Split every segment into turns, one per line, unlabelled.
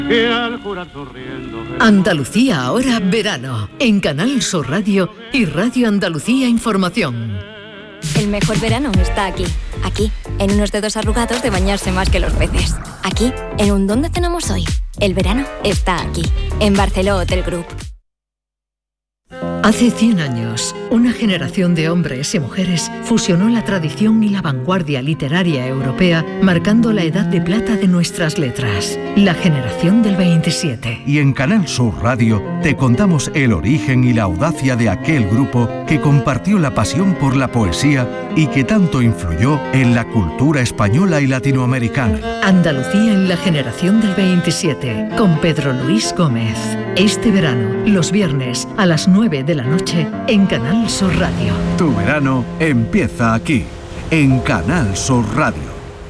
Andalucía ahora verano, en Canal Sur Radio y Radio Andalucía Información.
El mejor verano está aquí. Aquí, en unos dedos arrugados de bañarse más que los peces. Aquí, en un ¿dónde cenamos hoy? El verano está aquí, en Barceló Hotel Group.
Hace 100 años, una generación de hombres y mujeres fusionó la tradición y la vanguardia literaria europea, marcando la edad de plata de nuestras letras, la generación del 27.
Y en Canal Sur Radio te contamos el origen y la audacia de aquel grupo que compartió la pasión por la poesía y que tanto influyó en la cultura española y latinoamericana.
Andalucía en la generación del 27, con Pedro Luis Gómez. Este verano, los viernes a las 9 de la noche, en Canal Sur Radio.
Tu verano empieza aquí, en Canal Sur Radio.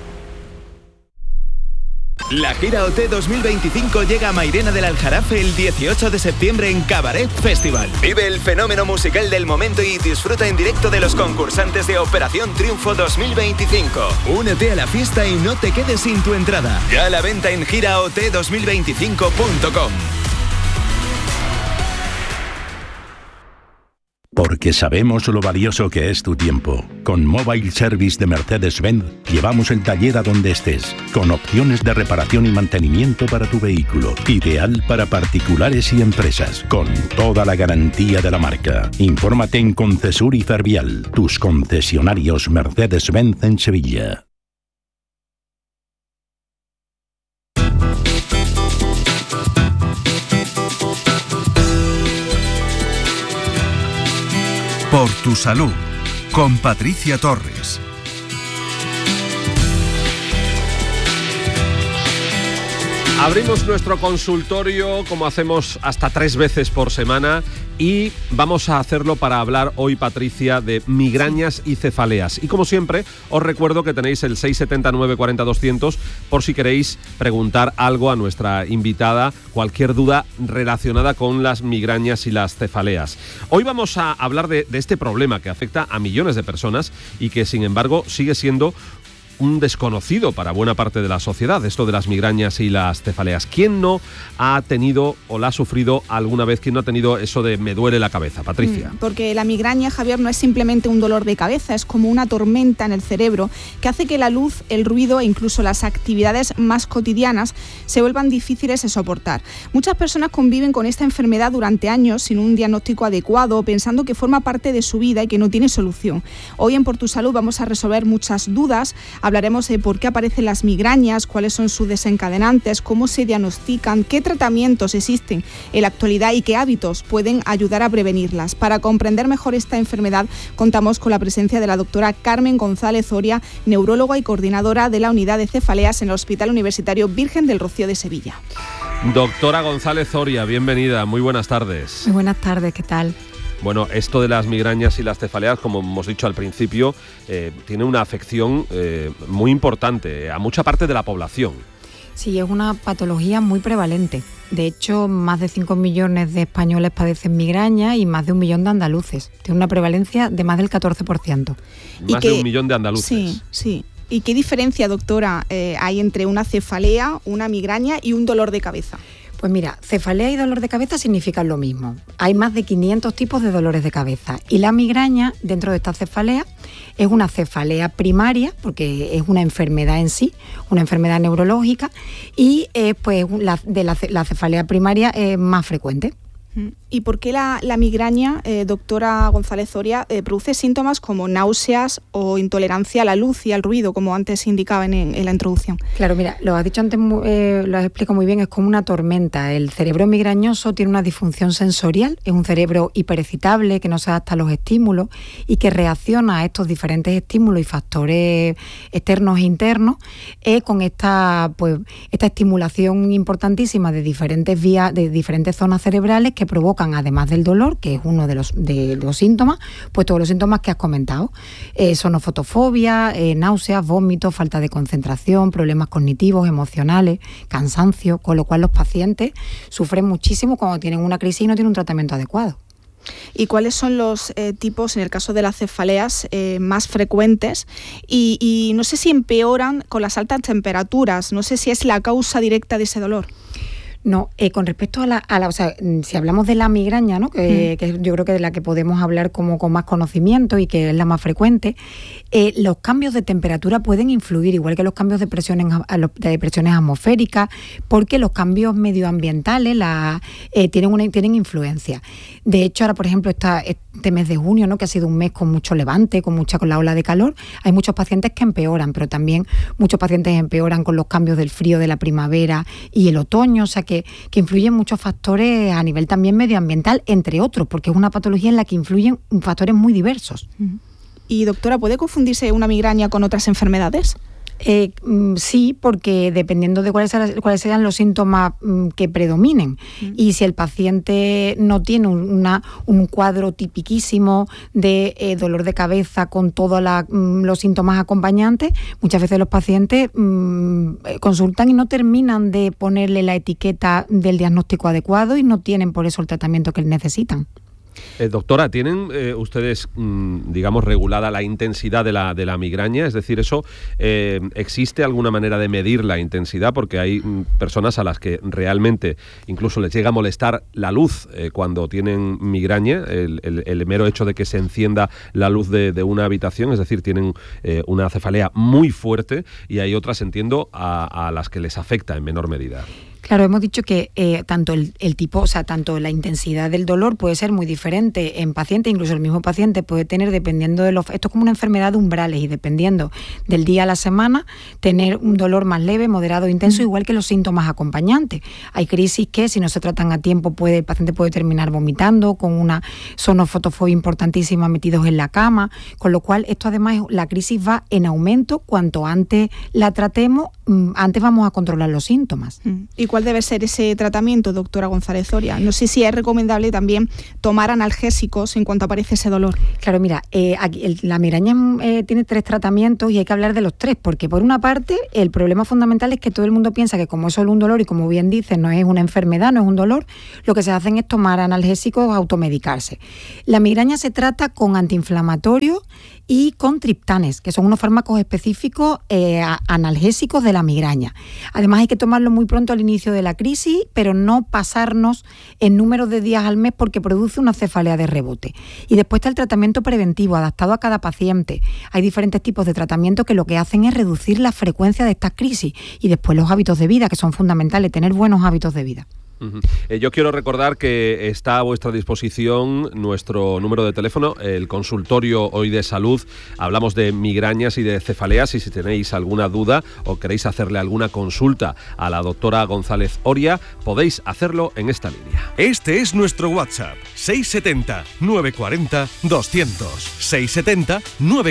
La gira OT 2025 llega a Mairena del Aljarafe el 18 de septiembre en Cabaret Festival. Vive el fenómeno musical del momento y disfruta en directo de los concursantes de Operación Triunfo 2025. Únete a la fiesta y no te quedes sin tu entrada. Ya a la venta en giraot2025.com.
Porque sabemos lo valioso que es tu tiempo. Con Mobile Service de Mercedes-Benz llevamos el taller a donde estés, con opciones de reparación y mantenimiento para tu vehículo. Ideal para particulares y empresas, con toda la garantía de la marca. Infórmate en Concesur y Fervial, tus concesionarios Mercedes-Benz en Sevilla.
Por tu salud, con Patricia Torres.
Abrimos nuestro consultorio, como hacemos hasta 3 veces por semana, y vamos a hacerlo para hablar hoy, Patricia, de migrañas y cefaleas. Y como siempre, os recuerdo que tenéis el 679 40 200 por si queréis preguntar algo a nuestra invitada, cualquier duda relacionada con las migrañas y las cefaleas. Hoy vamos a hablar de este problema que afecta a millones de personas y que, sin embargo, sigue siendo un desconocido para buena parte de la sociedad, esto de las migrañas y las cefaleas. ¿Quién no ha tenido o la ha sufrido alguna vez? ¿Quién no ha tenido eso de me duele la cabeza, Patricia?
Porque la migraña, Javier, no es simplemente un dolor de cabeza, es como una tormenta en el cerebro que hace que la luz, el ruido e incluso las actividades más cotidianas se vuelvan difíciles de soportar. Muchas personas conviven con esta enfermedad durante años sin un diagnóstico adecuado, pensando que forma parte de su vida y que no tiene solución. Hoy en Por tu Salud vamos a resolver muchas dudas. Hablaremos de por qué aparecen las migrañas, cuáles son sus desencadenantes, cómo se diagnostican, qué tratamientos existen en la actualidad y qué hábitos pueden ayudar a prevenirlas. Para comprender mejor esta enfermedad, contamos con la presencia de la doctora Carmen González Oria, neuróloga y coordinadora de la unidad de cefaleas en el Hospital Universitario Virgen del Rocío de Sevilla.
Doctora González Oria, bienvenida, muy buenas tardes.
Muy buenas tardes, ¿qué tal?
Bueno, esto de las migrañas y las cefaleas, como hemos dicho al principio, tiene una afección muy importante a mucha parte de la población.
Sí, es una patología muy prevalente. De hecho, más de 5 millones de españoles padecen migraña y más de 1 millón de andaluces. Tiene una prevalencia de más del 14%.
Más de 1 millón de andaluces.
Sí, sí. ¿Y qué diferencia, doctora, hay entre una cefalea, una migraña y un dolor de cabeza?
Pues mira, cefalea y dolor de cabeza significan lo mismo. Hay más de 500 tipos de dolores de cabeza y la migraña dentro de esta cefalea es una cefalea primaria porque es una enfermedad en sí, una enfermedad neurológica y pues la cefalea primaria es más frecuente.
¿Y por qué la migraña, doctora González Oria, produce síntomas como náuseas o intolerancia a la luz y al ruido, como antes indicaban en la introducción?
Claro, mira, lo has dicho antes, lo has explicado muy bien, es como una tormenta. El cerebro migrañoso tiene una disfunción sensorial, es un cerebro hiperexcitable que no se adapta a los estímulos y que reacciona a estos diferentes estímulos y factores externos e internos con esta estimulación importantísima de diferentes vías, de diferentes zonas cerebrales que provocan, además del dolor, que es uno de los síntomas, pues todos los síntomas que has comentado. Sonofotofobia, náuseas, vómitos, falta de concentración, problemas cognitivos, emocionales, cansancio, con lo cual los pacientes sufren muchísimo cuando tienen una crisis y no tienen un tratamiento adecuado.
¿Y cuáles son los tipos, en el caso de las cefaleas, más frecuentes? Y no sé si empeoran con las altas temperaturas, no sé si es la causa directa de ese dolor.
No, con respecto a la, o sea, si hablamos de la migraña, ¿no? Que yo creo que de la que podemos hablar como con más conocimiento y que es la más frecuente, los cambios de temperatura pueden influir, igual que los cambios de presiones atmosféricas, porque los cambios medioambientales tienen influencia. De hecho, ahora, por ejemplo, este mes de junio, ¿no? Que ha sido un mes con mucho levante, con la ola de calor, hay muchos pacientes que empeoran, pero también muchos pacientes empeoran con los cambios del frío de la primavera y el otoño, o sea que influyen muchos factores a nivel también medioambiental, entre otros, porque es una patología en la que influyen factores muy diversos.
Y doctora, ¿puede confundirse una migraña con otras enfermedades?
Sí, porque dependiendo de cuáles sean los síntomas que predominen. Y si el paciente no tiene un cuadro tipiquísimo de dolor de cabeza con todos los síntomas acompañantes, muchas veces los pacientes consultan y no terminan de ponerle la etiqueta del diagnóstico adecuado y no tienen por eso el tratamiento que necesitan.
Doctora, ¿tienen ustedes, digamos, regulada la intensidad de la migraña? Es decir, ¿existe alguna manera de medir la intensidad? Porque hay personas a las que realmente incluso les llega a molestar la luz cuando tienen migraña, el mero hecho de que se encienda la luz de una habitación, es decir, tienen una cefalea muy fuerte, y hay otras, entiendo, a las que les afecta en menor medida.
Claro, hemos dicho que tanto el tipo, o sea, tanto la intensidad del dolor puede ser muy diferente en pacientes, incluso el mismo paciente puede tener, dependiendo de esto es como una enfermedad de umbrales, y dependiendo del día a la semana, tener un dolor más leve, moderado, intenso, igual que los síntomas acompañantes. Hay crisis que, si no se tratan a tiempo, el paciente puede terminar vomitando, con una sonofotofobia importantísima, metidos en la cama, con lo cual esto además, la crisis va en aumento. Cuanto antes la tratemos, antes vamos a controlar los síntomas.
¿Y cuál debe ser ese tratamiento, doctora González Oria? No sé si es recomendable también tomar analgésicos en cuanto aparece ese dolor.
Claro, mira, la migraña tiene 3 tratamientos y hay que hablar de los 3, porque por una parte el problema fundamental es que todo el mundo piensa que como es solo un dolor y, como bien dice, no es una enfermedad, no es un dolor, lo que se hacen es tomar analgésicos, automedicarse. La migraña se trata con antiinflamatorios y con triptanes, que son unos fármacos específicos analgésicos de la migraña. Además, hay que tomarlo muy pronto al inicio de la crisis, pero no pasarnos en número de días al mes, porque produce una cefalea de rebote. Y después está el tratamiento preventivo, adaptado a cada paciente. Hay diferentes tipos de tratamiento que lo que hacen es reducir la frecuencia de estas crisis, y después los hábitos de vida, que son fundamentales, tener buenos hábitos de vida.
Yo quiero recordar que está a vuestra disposición nuestro número de teléfono, el consultorio hoy de salud. Hablamos de migrañas y de cefaleas, y si tenéis alguna duda o queréis hacerle alguna consulta a la doctora González Oria, podéis hacerlo en esta línea.
Este es nuestro WhatsApp, 670 940 200, 670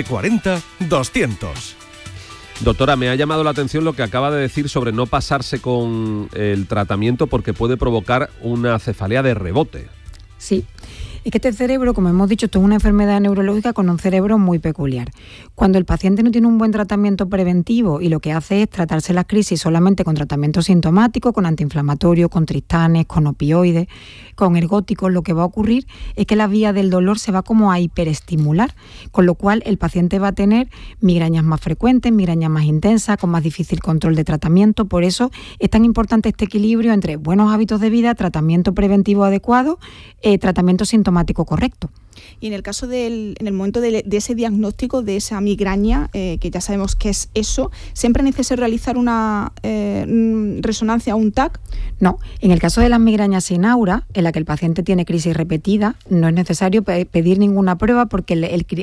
940 200.
Doctora, me ha llamado la atención lo que acaba de decir sobre no pasarse con el tratamiento porque puede provocar una cefalea de rebote.
Sí. Es que este cerebro, como hemos dicho, esto es una enfermedad neurológica con un cerebro muy peculiar. Cuando el paciente no tiene un buen tratamiento preventivo y lo que hace es tratarse las crisis solamente con tratamiento sintomático, con antiinflamatorios, con triptanes, con opioides, con ergóticos, lo que va a ocurrir es que la vía del dolor se va como a hiperestimular, con lo cual el paciente va a tener migrañas más frecuentes, migrañas más intensas, con más difícil control de tratamiento. Por eso es tan importante este equilibrio entre buenos hábitos de vida, tratamiento preventivo adecuado, tratamiento sintomático correcto.
Y en el caso en el momento de ese diagnóstico de esa migraña, que ya sabemos que es eso, ¿siempre es necesario realizar una resonancia o un TAC?
No, en el caso de las migrañas sin aura, en la que el paciente tiene crisis repetida, no es necesario pedir ninguna prueba, porque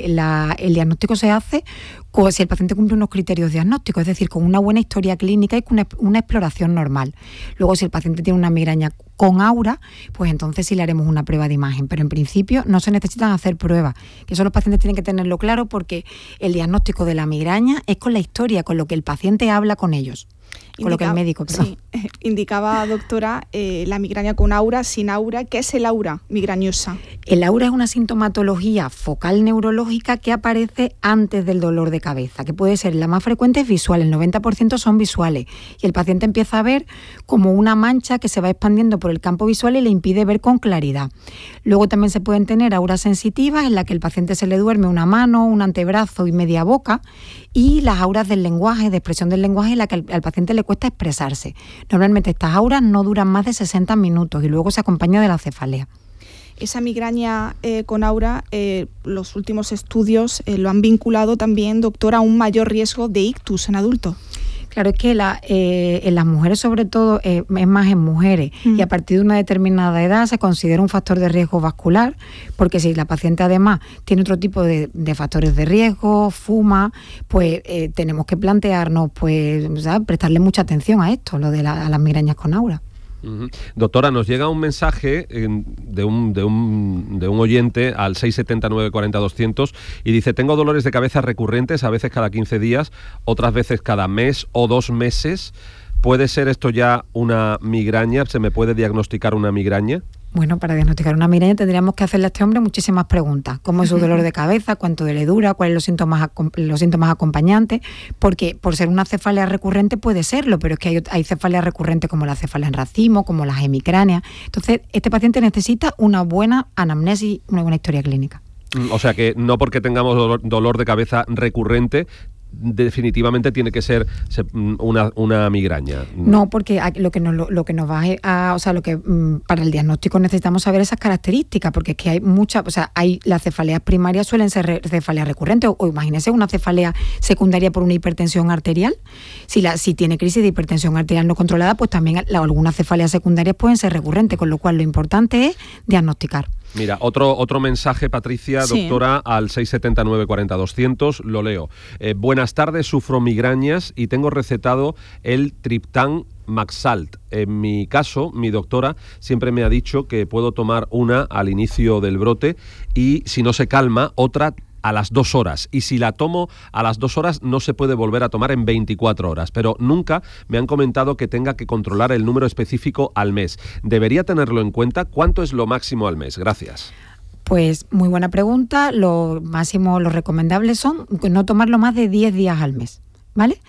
el diagnóstico se hace si el paciente cumple unos criterios diagnósticos, es decir, con una buena historia clínica y con una exploración normal. Luego, si el paciente tiene una migraña con aura, pues entonces sí le haremos una prueba de imagen, pero en principio no se necesitan hacer pruebas, que eso los pacientes tienen que tenerlo claro, porque el diagnóstico de la migraña es con la historia, con lo que el paciente habla con ellos. Con lo que el médico, perdón.
Sí, indicaba, doctora, la migraña con aura, sin aura. ¿Qué es el aura migrañosa?
El aura es una sintomatología focal neurológica que aparece antes del dolor de cabeza, que puede ser, la más frecuente es visual, el 90% son visuales, y el paciente empieza a ver como una mancha que se va expandiendo por el campo visual y le impide ver con claridad. Luego también se pueden tener auras sensitivas, en la que el paciente se le duerme una mano, un antebrazo y media boca, y las auras del lenguaje, de expresión del lenguaje, en la que al paciente paciente le cuesta expresarse. Normalmente estas auras no duran más de 60 minutos y luego se acompaña de la cefalea.
Esa migraña con aura, los últimos estudios lo han vinculado también, doctora, a un mayor riesgo de ictus en adultos.
Claro, es que en las mujeres sobre todo, es más en mujeres, y a partir de una determinada edad se considera un factor de riesgo vascular, porque si la paciente además tiene otro tipo de factores de riesgo, fuma, pues tenemos que plantearnos, pues, ¿sabes?, prestarle mucha atención a esto, a las migrañas con aura.
Uh-huh. Doctora, nos llega un mensaje de un oyente al 679 40 200 y dice: tengo dolores de cabeza recurrentes, a veces cada 15 días, otras veces cada mes o 2 meses. ¿Puede ser esto ya una migraña? ¿Se me puede diagnosticar una migraña?
Bueno, para diagnosticar una migraña tendríamos que hacerle a este hombre muchísimas preguntas. ¿Cómo es su dolor de cabeza? ¿Cuánto le dura? ¿Cuáles son los síntomas acompañantes? Porque por ser una cefalea recurrente puede serlo, pero es que hay cefaleas recurrentes como la cefalea en racimo, como las hemicráneas. Entonces, este paciente necesita una buena anamnesis, una buena historia clínica.
O sea que no porque tengamos dolor de cabeza recurrente definitivamente tiene que ser una migraña.
No, porque lo que nos va a, o sea, lo que para el diagnóstico necesitamos saber esas características, porque es que hay muchas, o sea, las cefaleas primarias suelen ser cefaleas recurrentes, o imagínese una cefalea secundaria por una hipertensión arterial. Si tiene crisis de hipertensión arterial no controlada, pues también algunas cefaleas secundarias pueden ser recurrentes, con lo cual lo importante es diagnosticar.
Mira, otro mensaje, Patricia, doctora, al 679 40 200, lo leo. Buenas tardes, sufro migrañas y tengo recetado el Triptan Maxalt. En mi caso, mi doctora siempre me ha dicho que puedo tomar una al inicio del brote y si no se calma, otra a las 2 horas, y si la tomo a las 2 horas no se puede volver a tomar en 24 horas, pero nunca me han comentado que tenga que controlar el número específico al mes. ¿Debería tenerlo en cuenta? ¿Cuánto es lo máximo al mes? Gracias.
Pues muy buena pregunta. Lo máximo, lo recomendable son no tomarlo más de 10 días al mes, ¿vale?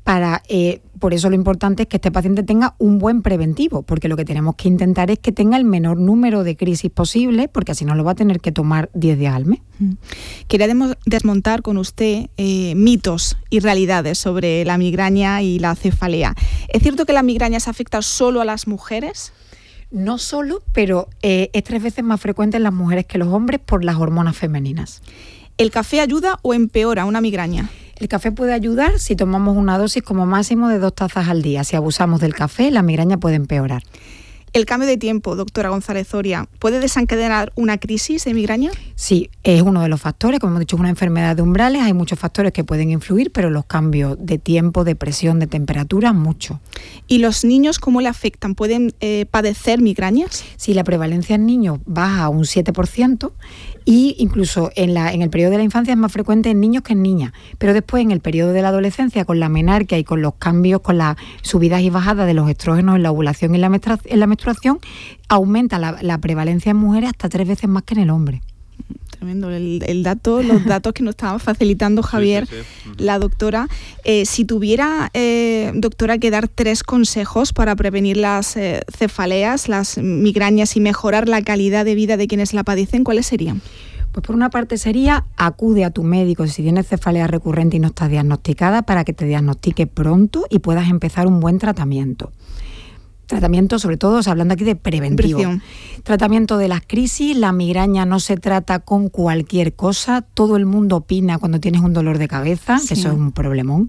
Por eso lo importante es que este paciente tenga un buen preventivo, porque lo que tenemos que intentar es que tenga el menor número de crisis posible, porque así no lo va a tener que tomar 10 días al mes.
Quería desmontar con usted mitos y realidades sobre la migraña y la cefalea. ¿Es cierto que la migraña se afecta solo a las mujeres?
No solo, pero es 3 veces más frecuente en las mujeres que los hombres por las hormonas femeninas.
¿El café ayuda o empeora una migraña?
El café puede ayudar si tomamos una dosis como máximo de 2 tazas al día. Si abusamos del café, la migraña puede empeorar.
¿El cambio de tiempo, doctora González Zoria, puede desencadenar una crisis de migraña?
Sí, es uno de los factores. Como hemos dicho, es una enfermedad de umbrales. Hay muchos factores que pueden influir, pero los cambios de tiempo, de presión, de temperatura, mucho.
¿Y los niños cómo le afectan? ¿Pueden padecer migrañas?
Sí, la prevalencia en niños baja a un 7%. Y incluso en el periodo de la infancia es más frecuente en niños que en niñas, pero después en el periodo de la adolescencia, con la menarquia y con los cambios, con las subidas y bajadas de los estrógenos en la ovulación y en la menstruación, aumenta la prevalencia en mujeres hasta 3 veces más que en el hombre.
Tremendo los datos que nos estaba facilitando Javier, sí. La doctora. Si tuviera, doctora, que dar 3 consejos para prevenir las cefaleas, las migrañas y mejorar la calidad de vida de quienes la padecen, ¿cuáles serían?
Pues por una parte sería, acude a tu médico si tienes cefalea recurrente y no estás diagnosticada, para que te diagnostique pronto y puedas empezar un buen tratamiento. Tratamiento, sobre todo, hablando aquí de preventivo. Tratamiento de las crisis. La migraña no se trata con cualquier cosa. Todo el mundo opina cuando tienes un dolor de cabeza, sí, que eso es un problemón.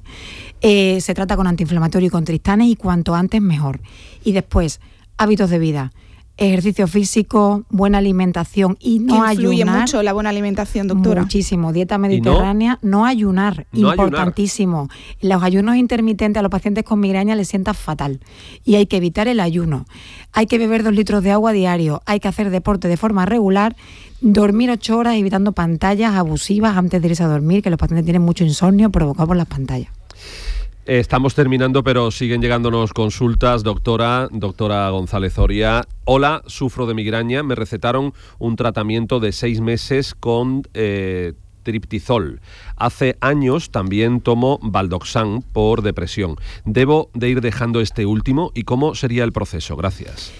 Se trata con antiinflamatorio y con tristanes, y cuanto antes mejor. Y después, hábitos de vida. Ejercicio físico, buena alimentación y no ayunar.
Influye mucho la buena alimentación, doctora.
Muchísimo. Dieta mediterránea, no ayunar, importantísimo. Los ayunos intermitentes a los pacientes con migraña les sienta fatal y hay que evitar el ayuno. Hay que beber 2 litros de agua diario, hay que hacer deporte de forma regular, dormir 8 horas evitando pantallas abusivas antes de irse a dormir, que los pacientes tienen mucho insomnio provocado por las pantallas.
Estamos terminando, pero siguen llegándonos consultas, doctora González Zoria. Hola, sufro de migraña, me recetaron un tratamiento de 6 meses con triptizol. Hace años también tomo Valdoxan por depresión. ¿Debo de ir dejando este último y cómo sería el proceso? Gracias.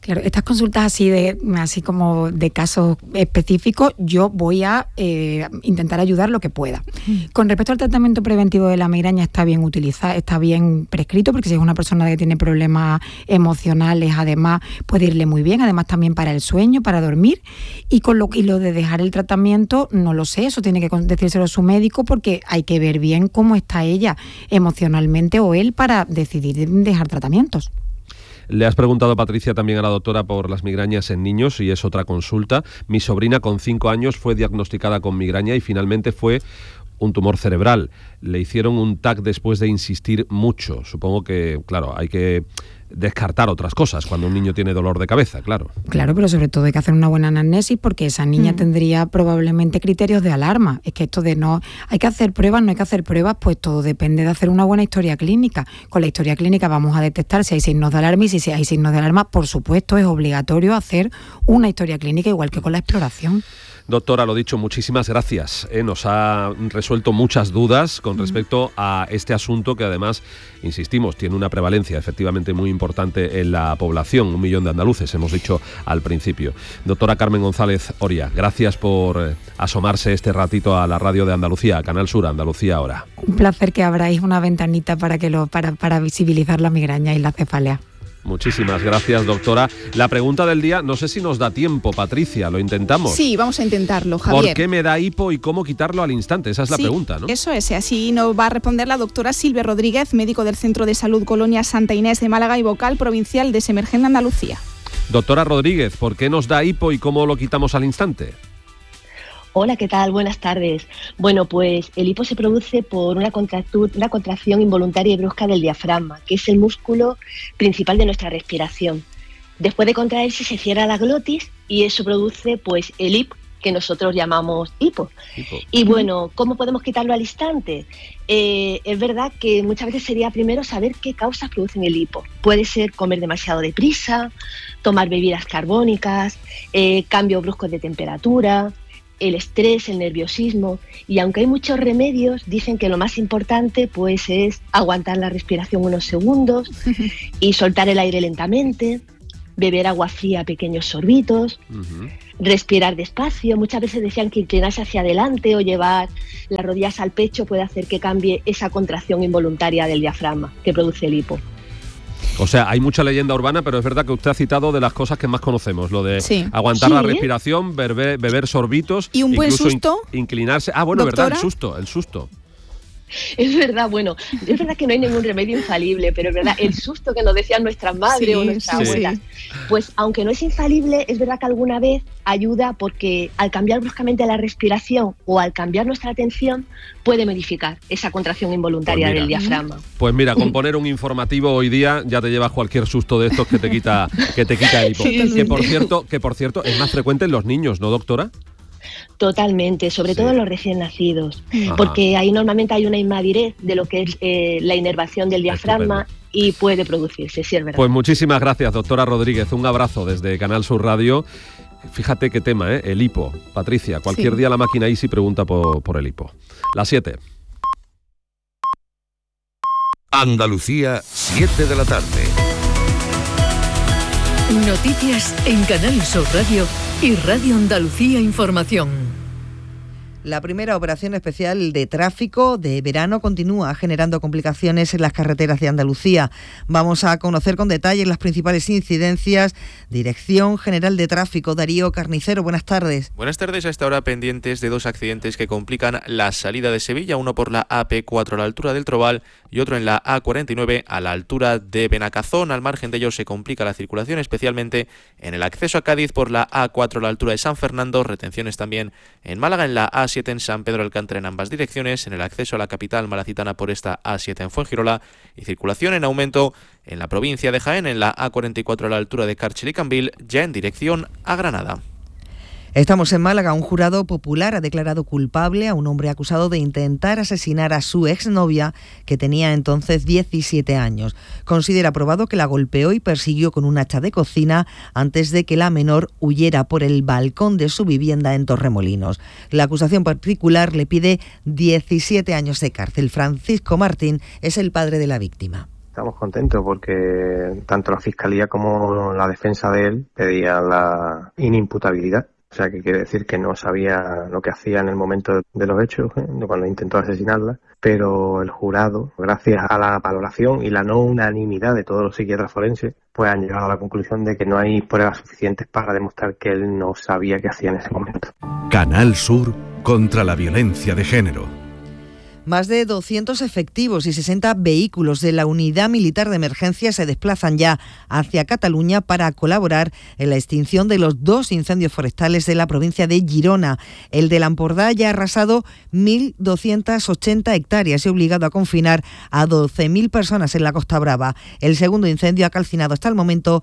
Claro, estas consultas así como de casos específicos, yo voy a intentar ayudar lo que pueda. Con respecto al tratamiento preventivo de la migraña, está bien utilizado, está bien prescrito, porque si es una persona que tiene problemas emocionales, además puede irle muy bien, además también para el sueño, para dormir, y lo de dejar el tratamiento, no lo sé, eso tiene que decírselo a su médico, porque hay que ver bien cómo está ella emocionalmente o él para decidir dejar tratamientos.
Le has preguntado, Patricia, también a la doctora por las migrañas en niños, y es otra consulta. Mi sobrina con 5 años fue diagnosticada con migraña y finalmente fue un tumor cerebral. Le hicieron un TAC después de insistir mucho. Supongo que, claro, hay que descartar otras cosas cuando un niño tiene dolor de cabeza, claro.
Claro, pero sobre todo hay que hacer una buena anamnesis, porque esa niña tendría probablemente criterios de alarma. Es que esto de no hay que hacer pruebas, no hay que hacer pruebas, pues todo depende de hacer una buena historia clínica. Con la historia clínica vamos a detectar si hay signos de alarma, y si hay signos de alarma, por supuesto, es obligatorio hacer una historia clínica, igual que con la exploración.
Doctora, lo dicho, muchísimas gracias. Nos ha resuelto muchas dudas con respecto a este asunto que, además, insistimos, tiene una prevalencia efectivamente muy importante en la población. 1 millón de andaluces, hemos dicho al principio. Doctora Carmen González Oria, gracias por asomarse este ratito a la radio de Andalucía, a Canal Sur, Andalucía Ahora.
Un placer que abráis una ventanita para visibilizar la migraña y la cefalea.
Muchísimas gracias, doctora. La pregunta del día, no sé si nos da tiempo, Patricia, ¿lo intentamos?
Sí, vamos a intentarlo, Javier.
¿Por qué me da hipo y cómo quitarlo al instante? Esa es la pregunta, ¿no?
Eso es, así nos va a responder la doctora Silvia Rodríguez, médico del Centro de Salud Colonia Santa Inés de Málaga y vocal provincial de Semergen Andalucía.
Doctora Rodríguez, ¿por qué nos da hipo y cómo lo quitamos al instante?
Hola, ¿qué tal? Buenas tardes. Bueno, pues el hipo se produce por una contracción involuntaria y brusca del diafragma, que es el músculo principal de nuestra respiración. Después de contraerse se cierra la glotis y eso produce pues el hipo, que nosotros llamamos hipo. Y bueno, ¿cómo podemos quitarlo al instante? Es verdad que muchas veces sería primero saber qué causas producen el hipo. Puede ser comer demasiado deprisa, tomar bebidas carbónicas, cambios bruscos de temperatura, el estrés, el nerviosismo, y aunque hay muchos remedios, dicen que lo más importante pues es aguantar la respiración unos segundos y soltar el aire lentamente, beber agua fría a pequeños sorbitos, respirar despacio. Muchas veces decían que inclinarse hacia adelante o llevar las rodillas al pecho puede hacer que cambie esa contracción involuntaria del diafragma que produce el hipo.
O sea, hay mucha leyenda urbana, pero es verdad que usted ha citado de las cosas que más conocemos, lo de aguantar la respiración, beber sorbitos,
y un buen susto,
inclinarse. Ah, bueno,
doctora.
¿verdad? El susto.
Es verdad, bueno, es verdad que no hay ningún remedio infalible, pero es verdad, el susto que nos decían nuestras madres o nuestras abuelas, pues aunque no es infalible, es verdad que alguna vez ayuda, porque al cambiar bruscamente la respiración o al cambiar nuestra atención puede modificar esa contracción involuntaria del diafragma. Pues mira, con poner un informativo hoy día ya te llevas cualquier susto de estos que te quita el hipo. Que por cierto es más frecuente en los niños, ¿no, doctora? Totalmente, sobre todo en los recién nacidos, porque ahí normalmente hay una inmadurez de lo que es la inervación del diafragma y puede producirse, sí es verdad. Pues muchísimas gracias, doctora Rodríguez, un abrazo desde Canal Sur Radio. Fíjate qué tema, el hipo. Patricia, cualquier día la máquina Easy pregunta por el hipo. Las 7.
Andalucía, 7 de la tarde.
Noticias en Canal Sur Radio y Radio Andalucía Información.
La primera operación especial de tráfico de verano continúa generando complicaciones en las carreteras de Andalucía. Vamos a conocer con detalle las principales incidencias. Dirección General de Tráfico, Darío Carnicero, buenas tardes.
Buenas tardes, a esta hora pendientes de 2 accidentes que complican la salida de Sevilla, uno por la AP4 a la altura del Trobal y otro en la A49 a la altura de Benacazón. Al margen de ello se complica la circulación, especialmente en el acceso a Cádiz por la A4 a la altura de San Fernando, retenciones también en Málaga, en la A7 en San Pedro Alcántara en ambas direcciones, en el acceso a la capital malacitana por esta A7 en Fuengirola, y circulación en aumento en la provincia de Jaén, en la A44 a la altura de Cárchel y Cambil, ya en dirección a Granada.
Estamos en Málaga. Un jurado popular ha declarado culpable a un hombre acusado de intentar asesinar a su exnovia, que tenía entonces 17 años. Considera probado que la golpeó y persiguió con un hacha de cocina antes de que la menor huyera por el balcón de su vivienda en Torremolinos. La acusación particular le pide 17 años de cárcel. Francisco Martín es el padre de la víctima.
Estamos contentos porque tanto la Fiscalía como la defensa de él pedían la inimputabilidad. O sea, que quiere decir que no sabía lo que hacía en el momento de los hechos, cuando intentó asesinarla, pero el jurado, gracias a la valoración y la no unanimidad de todos los psiquiatras forenses, pues han llegado a la conclusión de que no hay pruebas suficientes para demostrar que él no sabía qué hacía en ese momento.
Canal Sur contra la violencia de género.
Más de 200 efectivos y 60 vehículos de la Unidad Militar de Emergencia se desplazan ya hacia Cataluña para colaborar en la extinción de los 2 incendios forestales de la provincia de Girona. El de Lampordà ya ha arrasado 1.280 hectáreas y ha obligado a confinar a 12.000 personas en la Costa Brava. El segundo incendio ha calcinado hasta el momento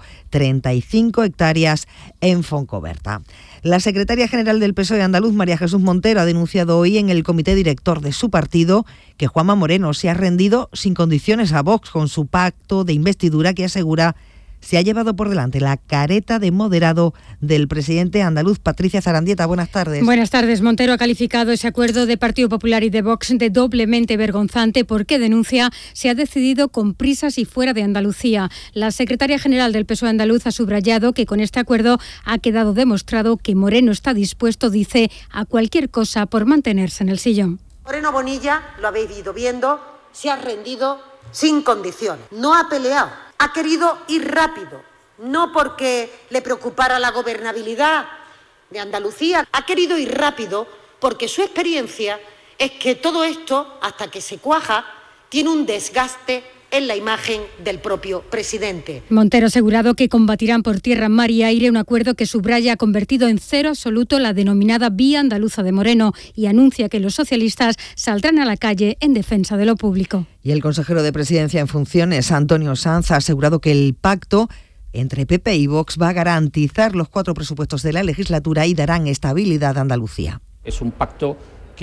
35 hectáreas en Foncoberta. La secretaria general del PSOE andaluz, María Jesús Montero, ha denunciado hoy en el comité director de su partido que Juanma Moreno se ha rendido sin condiciones a Vox con su pacto de investidura que asegura se ha llevado por delante la careta de moderado del presidente andaluz. Patricia Zarandieta, buenas tardes.
Buenas tardes. Montero ha calificado ese acuerdo de Partido Popular y de Vox de doblemente vergonzante porque, denuncia, se ha decidido con prisas y fuera de Andalucía. La secretaria general del PSOE andaluz ha subrayado que con este acuerdo ha quedado demostrado que Moreno está dispuesto, dice, a cualquier cosa por mantenerse en el sillón.
Moreno Bonilla, lo habéis ido viendo, se ha rendido sin condiciones. No ha peleado, ha querido ir rápido. No porque le preocupara la gobernabilidad de Andalucía, ha querido ir rápido porque su experiencia es que todo esto, hasta que se cuaja, tiene un desgaste en la imagen del propio presidente.
Montero ha asegurado que combatirán por tierra, mar y aire un acuerdo que subraya ha convertido en cero absoluto la denominada vía andaluza de Moreno y anuncia que los socialistas saldrán a la calle en defensa de lo público.
Y el consejero de Presidencia en funciones, Antonio Sanz, ha asegurado que el pacto entre PP y Vox va a garantizar los 4 presupuestos de la legislatura y darán estabilidad a Andalucía.
Es un pacto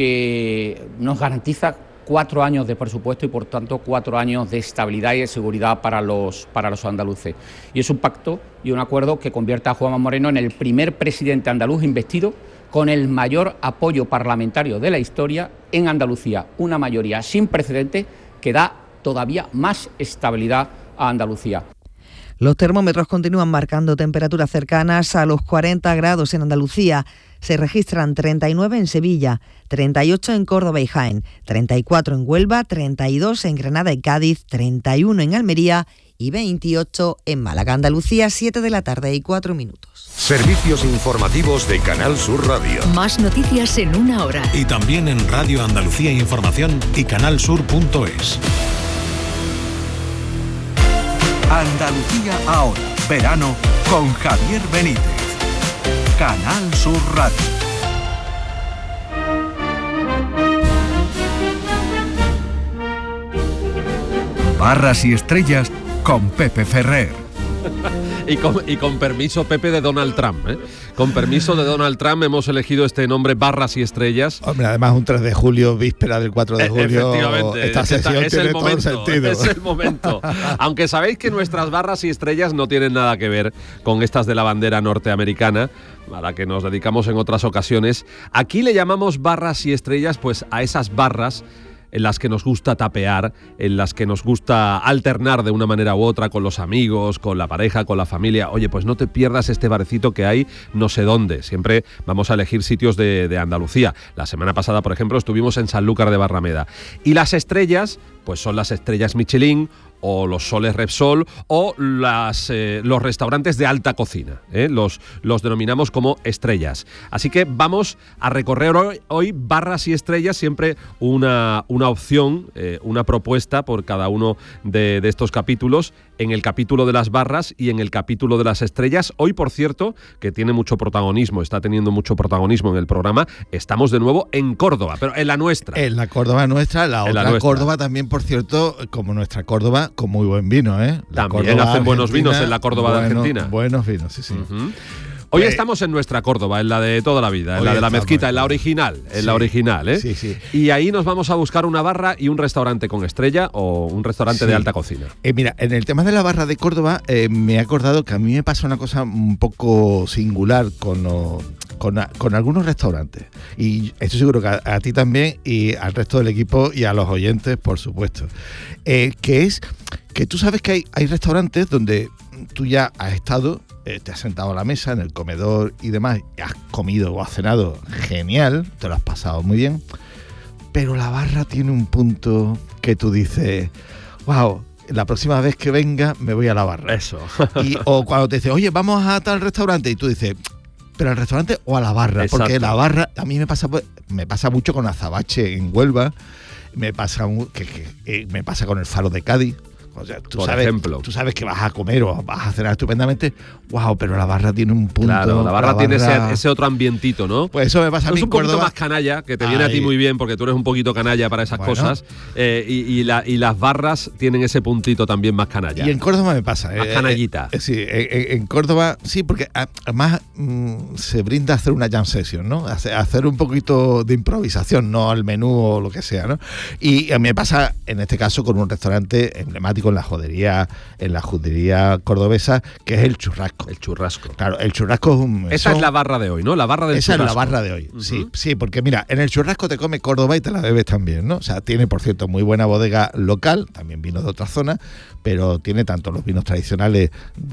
que nos garantiza 4 años de presupuesto y, por tanto, 4 años de estabilidad y de seguridad para los andaluces. Y es un pacto y un acuerdo que convierte a Juanma Moreno en el primer presidente andaluz investido con el mayor apoyo parlamentario de la historia en Andalucía. Una mayoría sin precedentes que da todavía más estabilidad a Andalucía.
Los termómetros continúan marcando temperaturas cercanas a los 40 grados en Andalucía. Se registran 39 en Sevilla, 38 en Córdoba y Jaén, 34 en Huelva, 32 en Granada y Cádiz, 31 en Almería y 28 en Málaga. Andalucía, 7 de la tarde y 4 minutos.
Servicios informativos de Canal Sur Radio.
Más noticias en una hora.
Y también en Radio Andalucía Información y canalsur.es.
Andalucía ahora, verano con Javier Benítez. Canal Sur Radio. Barras y estrellas con Pepe Ferrer.
Y con permiso, Pepe, de Donald Trump, ¿eh? Con permiso de Donald Trump hemos elegido este nombre, Barras y Estrellas.
Hombre, además un 3 de julio, víspera del 4 de julio.
Efectivamente,
esta sesión tiene todo el sentido.
Es el momento. Aunque sabéis que nuestras barras y estrellas no tienen nada que ver con estas de la bandera norteamericana, a la que nos dedicamos en otras ocasiones. Aquí le llamamos barras y estrellas pues a esas barras en las que nos gusta tapear, en las que nos gusta alternar de una manera u otra con los amigos, con la pareja, con la familia. Oye, pues no te pierdas este barecito que hay no sé dónde. Siempre vamos a elegir sitios de Andalucía. La semana pasada, por ejemplo, estuvimos en Sanlúcar de Barrameda. Y las estrellas, pues son las estrellas Michelin, o los soles Repsol, o los restaurantes de alta cocina, ¿eh? Los denominamos como estrellas. Así que vamos a recorrer hoy barras y estrellas, siempre una opción, una propuesta por cada uno de estos capítulos, en el capítulo de las barras y en el capítulo de las estrellas. Hoy, por cierto, que tiene mucho protagonismo, está teniendo mucho protagonismo en el programa, estamos de nuevo en Córdoba, pero en la nuestra.
En la Córdoba nuestra, la otra Córdoba también, por cierto, como nuestra Córdoba, con muy buen vino, ¿eh?
También hacen buenos vinos en la Córdoba de Argentina.
Buenos vinos, sí, sí.
Uh-huh. Hoy estamos en nuestra Córdoba, en la de toda la vida, en la de la mezquita, en la original, la original, ¿eh?
Sí, sí.
Y ahí nos vamos a buscar una barra y un restaurante con estrella o un restaurante de alta cocina.
Mira, en el tema de la barra de Córdoba, me he acordado que a mí me pasa una cosa un poco singular con con algunos restaurantes, y estoy seguro que a ti también y al resto del equipo y a los oyentes, por supuesto, que es que tú sabes que hay restaurantes donde tú ya has estado, te has sentado a la mesa en el comedor y demás, has comido o has cenado genial, te lo has pasado muy bien, pero la barra tiene un punto que tú dices, wow, la próxima vez que venga me voy a la barra.
Eso.
O cuando te dice, oye, vamos a tal restaurante, y tú dices, pero al restaurante o a la barra. Exacto. Porque la barra, a mí me pasa mucho con Azabache en Huelva, me pasa con el Faro de Cádiz. O sea, tú sabes que vas a comer o vas a cenar estupendamente, wow, pero la barra tiene un punto.
Claro, la barra tiene ese otro ambientito, ¿no?
Pues eso me pasa a mí en Córdoba.
Es un poquito más canalla, que te viene a ti muy bien, porque tú eres un poquito canalla para esas cosas, y las barras tienen ese puntito también más canalla.
Y en Córdoba me pasa.
Más canallita.
Sí, en Córdoba, sí, porque además se brinda a hacer una jam session, ¿no? Hacer un poquito de improvisación, no al menú o lo que sea, ¿no? Y a mí me pasa, en este caso, con un restaurante emblemático en la judería cordobesa, que es el Churrasco.
El Churrasco.
Claro, el Churrasco es un mesón.
Esa es la barra de hoy, ¿no? La barra del Churrasco.
Esa es la barra de hoy, sí, porque mira, en el Churrasco te come Córdoba y te la bebes también, ¿no? O sea, tiene, por cierto, muy buena bodega local, también vinos de otras zonas, pero tiene tanto los vinos tradicionales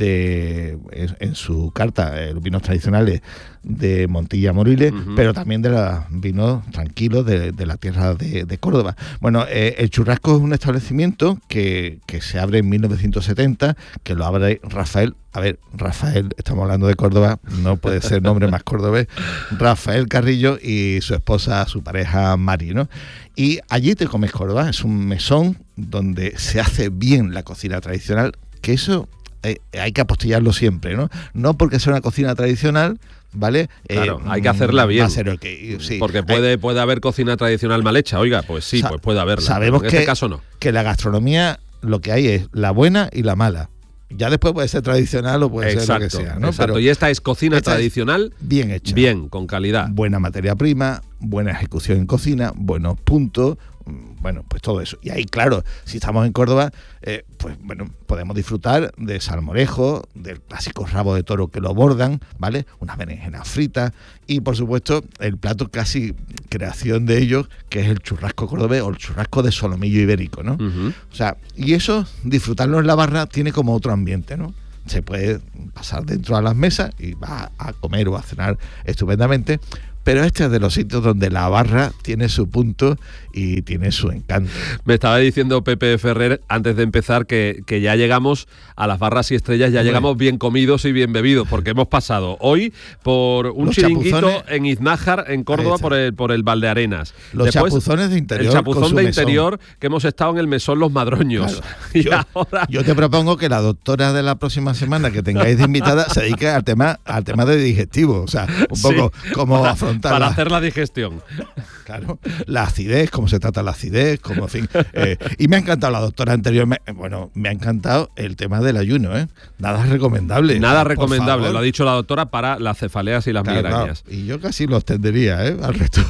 en su carta, los vinos tradicionales de Montilla Moriles, pero también de los vinos tranquilos de la tierra de Córdoba. Bueno, el Churrasco es un establecimiento que se abre en 1970, que lo abre Rafael. A ver, Rafael, estamos hablando de Córdoba, no puede ser nombre más cordobés, Rafael Carrillo y su esposa, su pareja Mari, ¿no? Y allí te comes Córdoba, es un mesón donde se hace bien la cocina tradicional, que eso hay que apostillarlo siempre, ¿no? No porque sea una cocina tradicional, ¿vale?
Claro, hay que hacerla bien.
Sí,
porque puede haber cocina tradicional mal hecha, oiga, pues sí, pues puede haberla.
Sabemos
en este caso no.
Que la gastronomía lo que hay es la buena y la mala. Ya después puede ser tradicional o puede ser lo que sea, ¿no?
Exacto, pero y esta es cocina tradicional
bien hecha.
Bien, con calidad.
Buena materia prima, buena ejecución en cocina, buenos puntos, bueno, pues todo eso. Y ahí, claro, si estamos en Córdoba, pues bueno, podemos disfrutar de salmorejo, del clásico rabo de toro que lo bordan, ¿vale? Unas berenjenas fritas y, por supuesto, el plato casi creación de ellos, que es el churrasco cordobés o el churrasco de solomillo ibérico, ¿no? O sea, y eso, disfrutarlo en la barra, tiene como otro ambiente, ¿no? Se puede pasar dentro a las mesas y vas a comer o a cenar estupendamente, pero este es de los sitios donde la barra tiene su punto y tiene su encanto.
Me estaba diciendo Pepe Ferrer antes de empezar que ya llegamos a las barras y estrellas, ya llegamos bien comidos y bien bebidos, porque hemos pasado hoy por un chiringuito en Iznájar, en Córdoba, por el Valdearenas.
Los chapuzones de interior.
El chapuzón de interior, que hemos estado en el mesón Los Madroños. Claro.
Yo te propongo que la doctora de la próxima semana que tengáis de invitada se dedique al tema de digestivo, o sea, un poco como afrontar
para hacer la digestión.
Claro, la acidez, cómo se trata la acidez, como en fin. Y me ha encantado la doctora anterior, me ha encantado el tema del ayuno, ¿eh? Nada recomendable.
Nada recomendable, lo ha dicho la doctora para las cefaleas y las migrañas.
Claro. Y yo casi lo extendería, al resto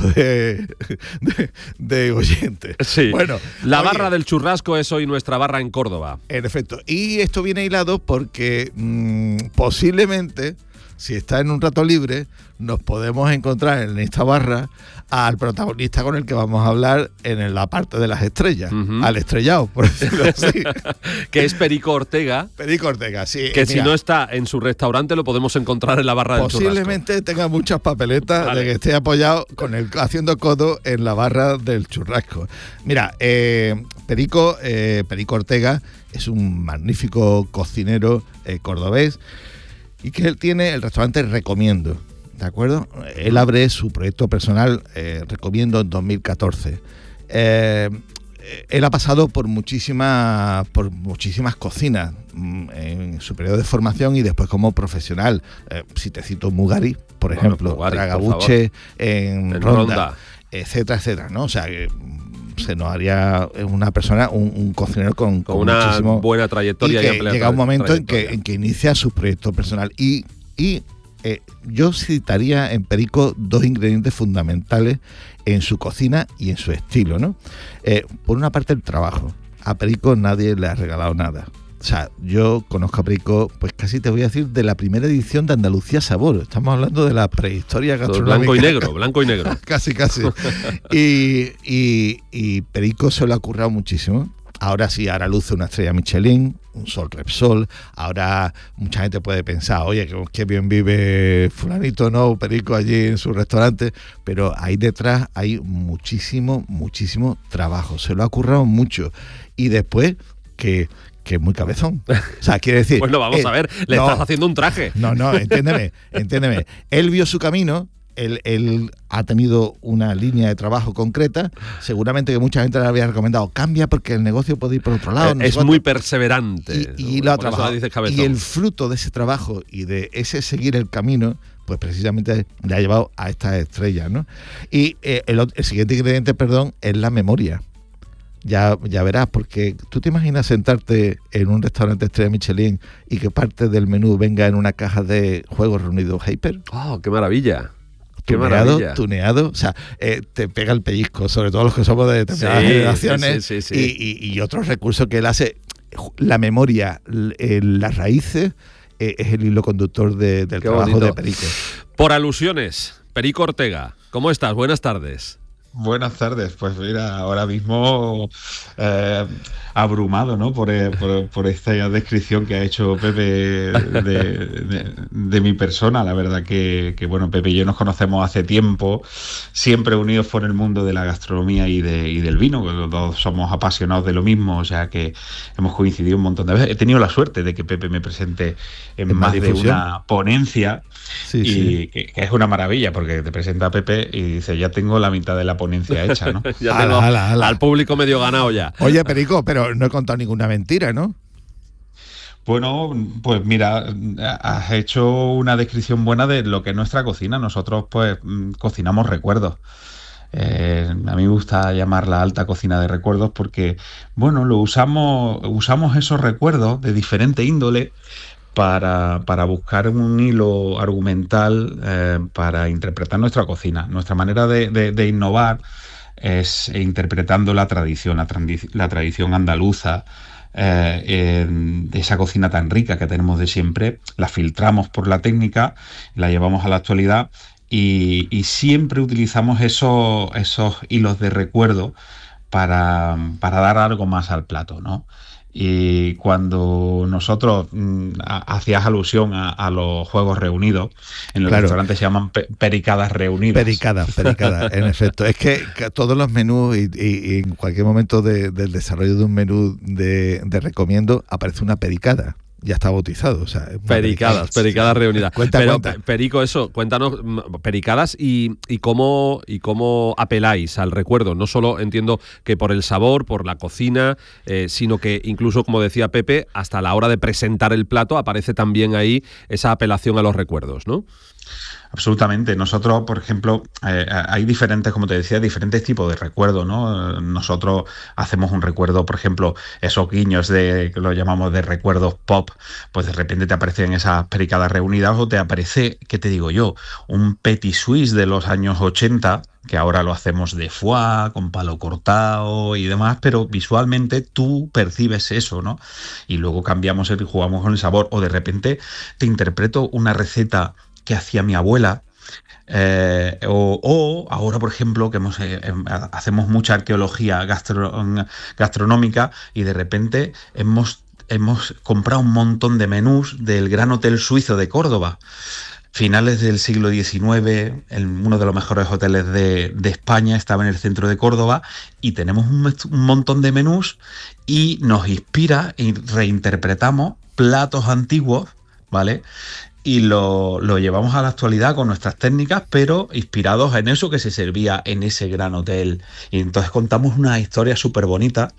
de oyentes.
Sí. Bueno, la barra del churrasco es hoy nuestra barra en Córdoba.
En efecto. Y esto viene hilado porque posiblemente, si está en un rato libre, nos podemos encontrar en esta barra al protagonista con el que vamos a hablar en la parte de las estrellas, al estrellado, por decirlo así.
Que es Perico Ortega.
Perico Ortega, sí.
Que mira, si no está en su restaurante, lo podemos encontrar en la barra del churrasco.
Posiblemente tenga muchas papeletas de que esté apoyado haciendo codo en la barra del churrasco. Mira, Perico Ortega es un magnífico cocinero cordobés, y que él tiene el restaurante Recomiendo, ¿de acuerdo? Él abre su proyecto personal Recomiendo en 2014. Él ha pasado por muchísimas cocinas en su periodo de formación y después como profesional. Si te cito Mugari, por ejemplo, Tragabuche en Ronda, etcétera, ¿no? O sea, se nos haría una persona, un cocinero con
una buena trayectoria.
Y que llega un momento en que inicia su proyecto personal. Y yo citaría en Perico dos ingredientes fundamentales en su cocina y en su estilo, ¿no? Por una parte, el trabajo. A Perico nadie le ha regalado nada. O sea, yo conozco a Perico, pues casi te voy a decir, de la primera edición de Andalucía Sabor. Estamos hablando de la prehistoria gastronómica.
Blanco y negro.
Casi. Y Perico se lo ha currado muchísimo. Ahora sí, ahora luce una estrella Michelin, un Sol Repsol. Ahora mucha gente puede pensar, oye, qué bien vive fulanito, ¿no? Perico allí en su restaurante. Pero ahí detrás hay muchísimo trabajo. Se lo ha currado mucho. Y después, que es muy cabezón. O sea, quiere decir...
Bueno, vamos a ver, estás haciendo un traje.
No, entiéndeme. Él vio su camino, él ha tenido una línea de trabajo concreta, seguramente que mucha gente le había recomendado, cambia porque el negocio puede ir por otro lado.
Es muy perseverante.
Y lo ha trabajado. Y el fruto de ese trabajo y de ese seguir el camino, pues precisamente le ha llevado a estas estrellas, ¿no? Y el siguiente ingrediente, es la memoria. Ya verás, porque tú te imaginas sentarte en un restaurante estrella Michelin y que parte del menú venga en una caja de juegos reunidos Hyper.
¡Oh, qué maravilla!
Tuneado, o sea, te pega el pellizco, sobre todo los que somos de determinadas generaciones.
Sí.
Y otros recursos que él hace, la memoria, las raíces, es el hilo conductor del trabajo de Perico.
Por alusiones, Perico Ortega, ¿cómo estás? Buenas tardes.
Buenas tardes, pues mira, ahora mismo abrumado, ¿no? por esta descripción que ha hecho Pepe de mi persona. La verdad que bueno, Pepe y yo nos conocemos hace tiempo, siempre unidos por el mundo de la gastronomía y del vino, que los dos somos apasionados de lo mismo, o sea que hemos coincidido un montón de veces. He tenido la suerte de que Pepe me presente en más de una ponencia, que es una maravilla, porque te presenta a Pepe y dice, ya tengo la mitad de la ponencia hecha, ¿no?
Ya tengo al público medio ganado ya.
Oye, Perico, pero no he contado ninguna mentira, ¿no?
Bueno, pues mira, has hecho una descripción buena de lo que es nuestra cocina. Nosotros pues cocinamos recuerdos. A mí me gusta llamarla alta cocina de recuerdos porque, bueno, usamos esos recuerdos de diferente índole para buscar un hilo argumental para interpretar nuestra cocina. Nuestra manera de innovar es interpretando la tradición andaluza, de esa cocina tan rica que tenemos de siempre, la filtramos por la técnica, la llevamos a la actualidad y siempre utilizamos esos hilos de recuerdo para dar algo más al plato, ¿no? Y cuando nosotros hacías alusión a los juegos reunidos, en los restaurantes se llaman pericadas reunidas.
Pericadas, en efecto. Es que todos los menús y en cualquier momento del desarrollo de un menú de recomiendo aparece una pericada. Ya está bautizado, o sea...
Pericadas reunidas.
Cuenta.
Perico, cuéntanos, pericadas y cómo apeláis al recuerdo. No solo entiendo que por el sabor, por la cocina, sino que incluso, como decía Pepe, hasta la hora de presentar el plato aparece también ahí esa apelación a los recuerdos, ¿no?
Absolutamente. Nosotros, por ejemplo, hay diferentes, como te decía, diferentes tipos de recuerdos, ¿no? Nosotros hacemos un recuerdo, por ejemplo, esos guiños que lo llamamos de recuerdos pop, pues de repente te aparecen esas pericadas reunidas o te aparece, ¿qué te digo yo? Un petit suisse de los años 80, que ahora lo hacemos de foie, con palo cortado y demás, pero visualmente tú percibes eso, ¿no? Y luego cambiamos y jugamos con el sabor, o de repente te interpreto una receta que hacía mi abuela, o ahora, por ejemplo, que hacemos mucha arqueología gastronómica y de repente hemos comprado un montón de menús del Gran Hotel Suizo de Córdoba. Finales del siglo XIX, uno de los mejores hoteles de España estaba en el centro de Córdoba y tenemos un montón de menús y nos inspira y reinterpretamos platos antiguos, ¿vale? Y lo llevamos a la actualidad con nuestras técnicas, pero inspirados en eso que se servía en ese gran hotel. Y entonces contamos una historia súper bonita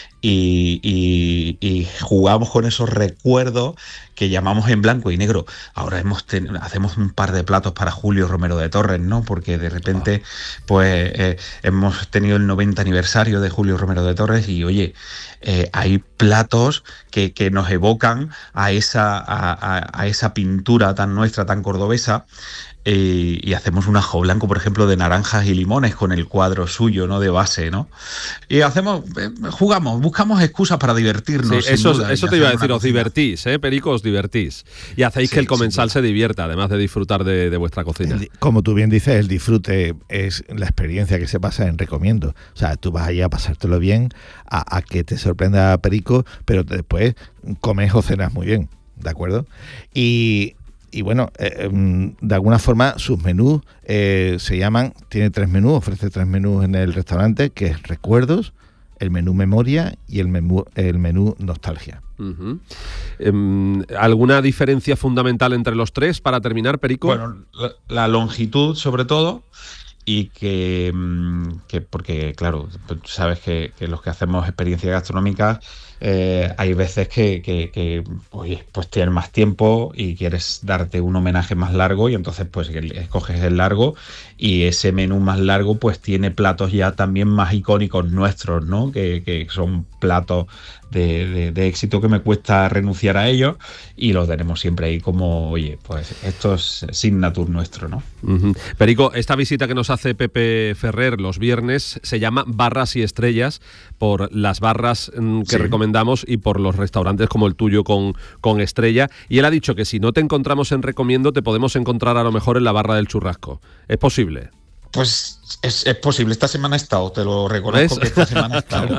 y jugamos con esos recuerdos que llamamos en blanco y negro. Ahora hacemos un par de platos para Julio Romero de Torres, ¿no? Porque de repente pues hemos tenido el 90 aniversario de Julio Romero de Torres y, oye, hay platos que nos evocan a esa pintura tan nuestra, tan cordobesa. Y hacemos un ajo blanco, por ejemplo, de naranjas y limones con el cuadro suyo, ¿no? De base, ¿no? Y jugamos, buscamos excusas para divertirnos.
Sí, eso te iba a decir, os divertís, Perico, os divertís. Y hacéis que el comensal se divierta, además de disfrutar de vuestra cocina.
Como tú bien dices, el disfrute es la experiencia que se pasa en Recomiendo. O sea, tú vas allí a pasártelo bien, a que te sorprenda Perico, pero después comes o cenas muy bien, ¿de acuerdo? Y bueno, de alguna forma sus menús se llaman, tiene 3 menús, ofrece 3 menús en el restaurante, que es Recuerdos, el menú Memoria y el menú Nostalgia.
Uh-huh. ¿Alguna diferencia fundamental entre los 3 para terminar, Perico?
Bueno, la longitud sobre todo, y que porque claro, sabes que los que hacemos experiencias gastronómicas hay veces que pues tienes más tiempo y quieres darte un homenaje más largo, y entonces pues escoges el largo, y ese menú más largo pues tiene platos ya también más icónicos nuestros, ¿no? Que son platos de éxito que me cuesta renunciar a ellos, y los tenemos siempre ahí como, oye, pues esto es signature nuestro, ¿no? Uh-huh.
Perico, esta visita que nos hace Pepe Ferrer los viernes se llama Barras y Estrellas, por las barras que recomendamos y por los restaurantes como el tuyo con estrella, y él ha dicho que si no te encontramos en Recomiendo te podemos encontrar a lo mejor en la barra del Churrasco. ¿Es posible?
Pues es posible. Esta semana he estado, te lo reconozco. ¿Ves? Que esta semana he estado.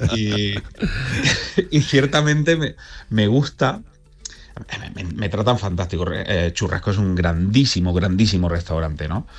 Y ciertamente me gusta. Me tratan fantástico. Churrasco es un grandísimo restaurante, ¿no?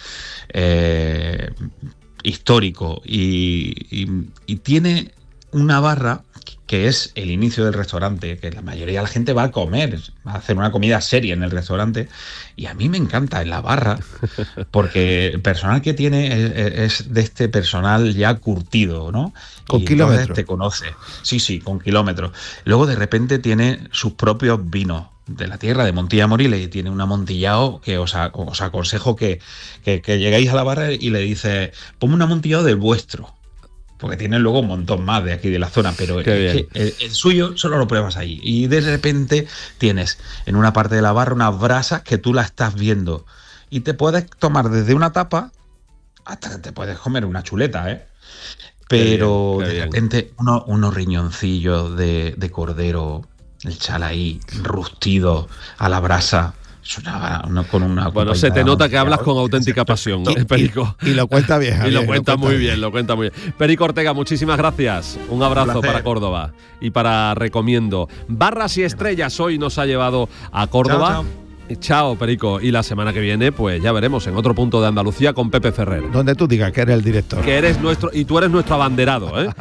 Histórico. Y tiene una barra que es el inicio del restaurante, que la mayoría de la gente va a comer, va a hacer una comida seria en el restaurante, y a mí me encanta en la barra, porque el personal que tiene es de este personal ya curtido, ¿no?
Con kilómetros.
Te conoce. Sí, con kilómetros. Luego de repente tiene sus propios vinos de la tierra, de Montilla Moriles, y tiene un amontillado que os aconsejo que lleguéis a la barra y le dices, ponme un amontillado del vuestro, porque tienen luego un montón más de aquí de la zona, pero es que el suyo solo lo pruebas ahí, y de repente tienes en una parte de la barra unas brasas que tú la estás viendo, y te puedes tomar desde una tapa hasta que te puedes comer una chuleta, pero de repente unos riñoncillos de cordero, el chalaí rustido a la brasa, con una
bueno, se te nota que hablas con auténtica pasión, Perico.
Y lo cuenta bien.
Y lo cuenta muy bien. Perico Ortega, muchísimas gracias. Un abrazo para Córdoba y para Recomiendo. Barras y Estrellas hoy nos ha llevado a Córdoba. Chao, Perico. Y la semana que viene, pues ya veremos en otro punto de Andalucía con Pepe Ferrer.
Donde tú digas que eres el director.
Que eres nuestro, y tú eres nuestro abanderado, ¿eh?